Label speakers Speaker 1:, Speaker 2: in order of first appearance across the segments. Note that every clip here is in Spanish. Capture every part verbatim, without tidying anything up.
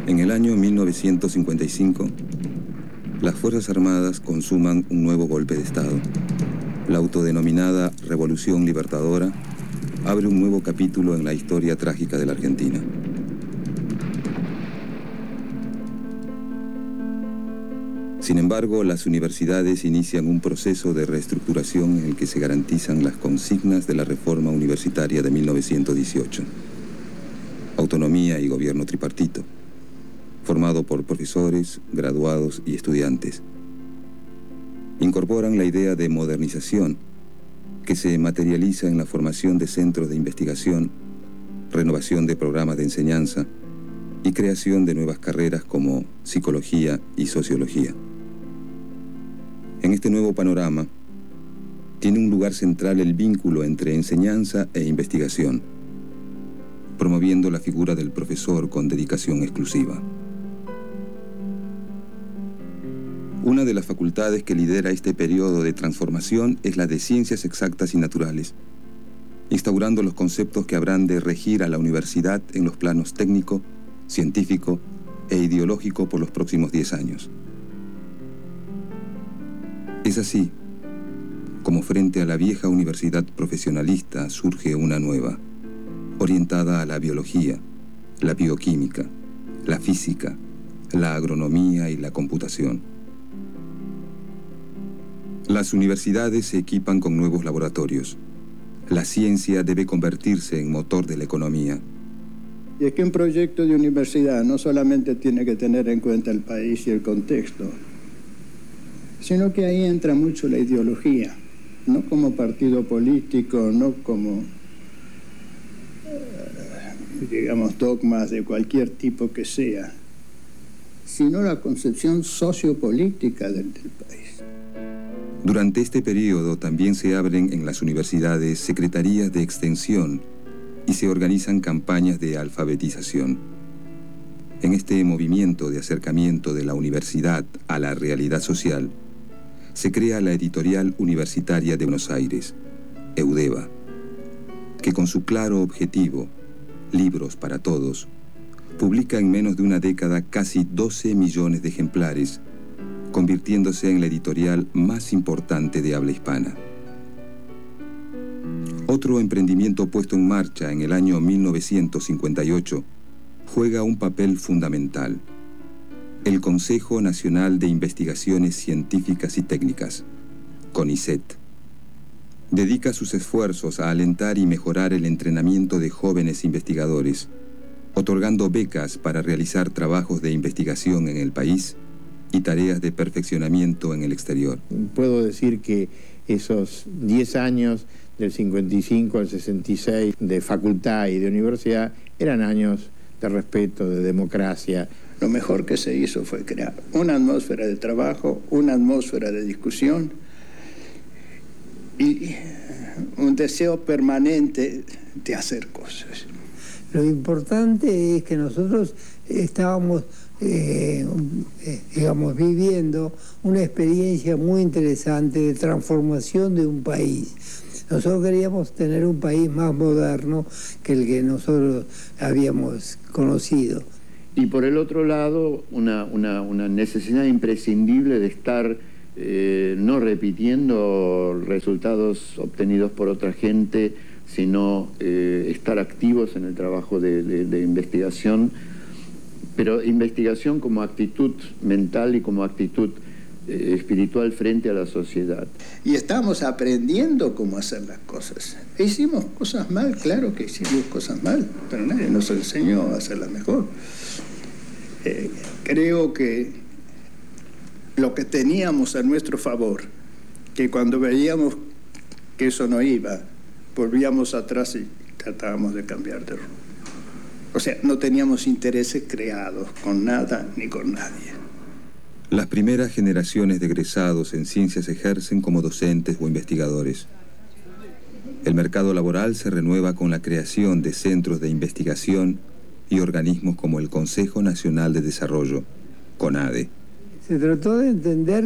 Speaker 1: En el año mil novecientos cincuenta y cinco, las Fuerzas Armadas consuman un nuevo golpe de Estado. La autodenominada Revolución Libertadora abre un nuevo capítulo en la historia trágica de la Argentina. Sin embargo, las universidades inician un proceso de reestructuración en el que se garantizan las consignas de la reforma universitaria de mil novecientos dieciocho. Autonomía y gobierno tripartito, formado por profesores, graduados y estudiantes. Incorporan la idea de modernización, que se materializa en la formación de centros de investigación, renovación de programas de enseñanza y creación de nuevas carreras como psicología y sociología. En este nuevo panorama, tiene un lugar central el vínculo entre enseñanza e investigación, promoviendo la figura del profesor con dedicación exclusiva. Una de las facultades que lidera este periodo de transformación es la de Ciencias Exactas y Naturales, instaurando los conceptos que habrán de regir a la universidad en los planos técnico, científico e ideológico por los próximos diez años. Es así como frente a la vieja universidad profesionalista surge una nueva, orientada a la biología, la bioquímica, la física, la agronomía y la computación. Las universidades se equipan con nuevos laboratorios. La ciencia debe convertirse en motor de la economía.
Speaker 2: Y es que un proyecto de universidad no solamente tiene que tener en cuenta el país y el contexto, sino que ahí entra mucho la ideología, no como partido político, no como, eh, digamos, dogmas de cualquier tipo que sea, sino la concepción sociopolítica del, del país.
Speaker 1: Durante este periodo también se abren en las universidades secretarías de extensión y se organizan campañas de alfabetización. En este movimiento de acercamiento de la universidad a la realidad social, se crea la Editorial Universitaria de Buenos Aires, EUDEBA, que con su claro objetivo, libros para todos, publica en menos de una década casi doce millones de ejemplares, convirtiéndose en la editorial más importante de habla hispana. Otro emprendimiento puesto en marcha en el año mil novecientos cincuenta y ocho juega un papel fundamental: el Consejo Nacional de Investigaciones Científicas y Técnicas, CONICET. Dedica sus esfuerzos a alentar y mejorar el entrenamiento de jóvenes investigadores, otorgando becas para realizar trabajos de investigación en el país y tareas de perfeccionamiento en el exterior.
Speaker 3: Puedo decir que esos diez años, del cincuenta y cinco al sesenta y seis, de facultad y de universidad, eran años de respeto, de democracia.
Speaker 2: Lo mejor que se hizo fue crear una atmósfera de trabajo, una atmósfera de discusión y un deseo permanente de hacer cosas.
Speaker 4: Lo importante es que nosotros estábamos Eh, eh, digamos, viviendo una experiencia muy interesante de transformación de un país. Nosotros queríamos tener un país más moderno que el que nosotros habíamos conocido.
Speaker 5: Y por el otro lado, una, una, una necesidad imprescindible de estar eh, no repitiendo resultados obtenidos por otra gente, sino eh, estar activos en el trabajo de, de, de investigación, pero investigación como actitud mental y como actitud eh, espiritual frente a la sociedad.
Speaker 2: Y estamos aprendiendo cómo hacer las cosas. E hicimos cosas mal, claro que hicimos cosas mal, pero nadie nos enseñó a hacerlas mejor. Eh, creo que lo que teníamos a nuestro favor, que cuando veíamos que eso no iba, volvíamos atrás y tratábamos de cambiar de rumbo. O sea, no teníamos intereses creados con nada ni con nadie.
Speaker 1: Las primeras generaciones de egresados en ciencias ejercen como docentes o investigadores. El mercado laboral se renueva con la creación de centros de investigación y organismos como el Consejo Nacional de Desarrollo, CONADE.
Speaker 4: Se trató de entender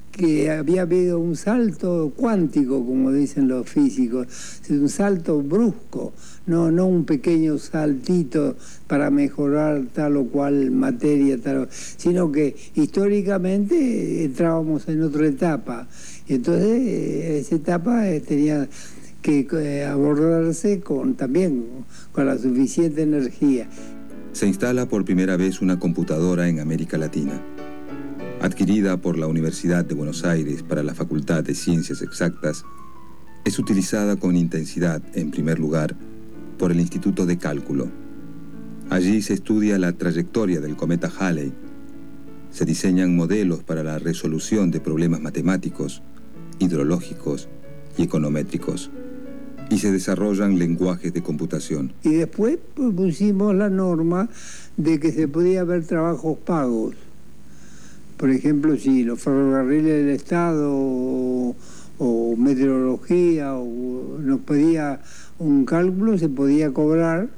Speaker 4: que había habido un salto cuántico, como dicen los físicos, un salto brusco, no, no un pequeño saltito para mejorar tal o cual materia, tal, sino que históricamente entrábamos en otra etapa. Y entonces esa etapa tenía que abordarse con, también con la suficiente energía.
Speaker 1: Se instala por primera vez una computadora en América Latina. Adquirida por la Universidad de Buenos Aires para la Facultad de Ciencias Exactas, es utilizada con intensidad, en primer lugar, por el Instituto de Cálculo. Allí se estudia la trayectoria del cometa Halley, se diseñan modelos para la resolución de problemas matemáticos, hidrológicos y econométricos, y se desarrollan lenguajes de computación.
Speaker 4: Y después pusimos la norma de que se podía haber trabajos pagos. Por ejemplo, si los ferrocarriles del Estado o, o meteorología o nos pedía un cálculo, se podía cobrar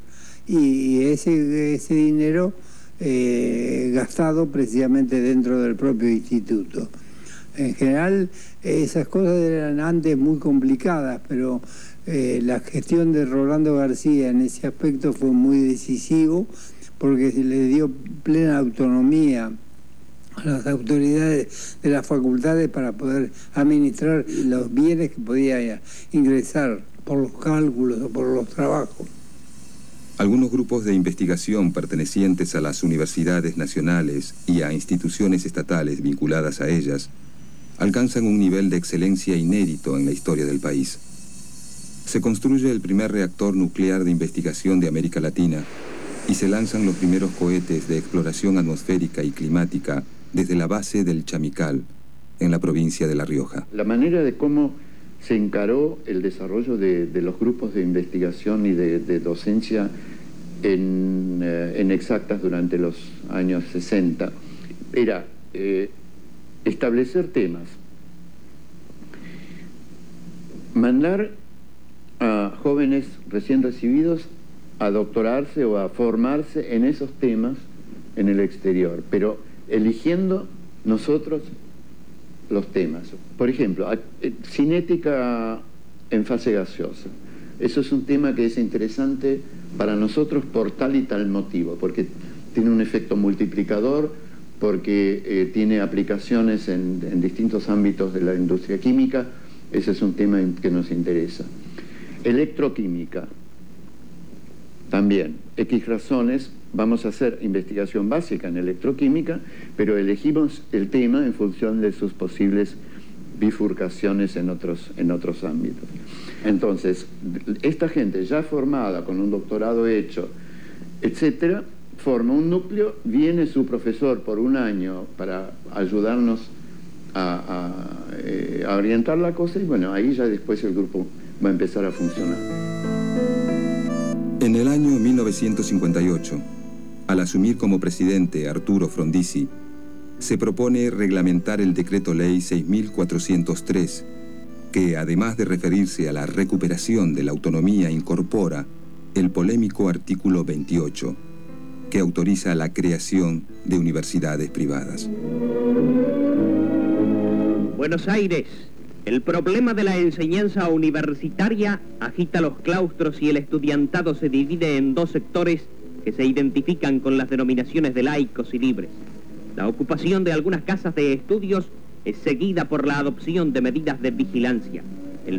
Speaker 4: y ese, ese dinero eh, gastado precisamente dentro del propio instituto. En general, esas cosas eran antes muy complicadas, pero eh, la gestión de Rolando García en ese aspecto fue muy decisivo porque se le dio plena autonomía a las autoridades de las facultades para poder administrar los bienes que podía ingresar por los cálculos o por los trabajos.
Speaker 1: Algunos grupos de investigación pertenecientes a las universidades nacionales y a instituciones estatales vinculadas a ellas alcanzan un nivel de excelencia inédito en la historia del país. Se construye el primer reactor nuclear de investigación de América Latina y se lanzan los primeros cohetes de exploración atmosférica y climática desde la base del Chamical, en la provincia de La Rioja.
Speaker 5: La manera de cómo se encaró el desarrollo de, de los grupos de investigación y de, de docencia en, eh, en Exactas durante los años sesenta era eh, establecer temas, mandar a jóvenes recién recibidos a doctorarse o a formarse en esos temas en el exterior, pero eligiendo nosotros los temas. Por ejemplo, cinética en fase gaseosa. Eso es un tema que es interesante para nosotros por tal y tal motivo, porque tiene un efecto multiplicador, porque eh, tiene aplicaciones en, en distintos ámbitos de la industria química. Ese es un tema que nos interesa. Electroquímica, también, X razones. Vamos a hacer investigación básica en electroquímica, pero elegimos el tema en función de sus posibles bifurcaciones en otros, en otros ámbitos. Entonces, esta gente ya formada, con un doctorado hecho, etcétera, forma un núcleo, viene su profesor por un año para ayudarnos a, a, eh, a orientar la cosa y bueno, ahí ya después el grupo va a empezar a funcionar.
Speaker 1: En el año mil novecientos cincuenta y ocho, al asumir como presidente Arturo Frondizi, se propone reglamentar el Decreto Ley seis mil cuatrocientos tres, que además de referirse a la recuperación de la autonomía, incorpora el polémico artículo veintiocho, que autoriza la creación de universidades privadas.
Speaker 6: Buenos Aires. El problema de la enseñanza universitaria agita los claustros y el estudiantado se divide en dos sectores que se identifican con las denominaciones de laicos y libres. La ocupación de algunas casas de estudios es seguida por la adopción de medidas de vigilancia.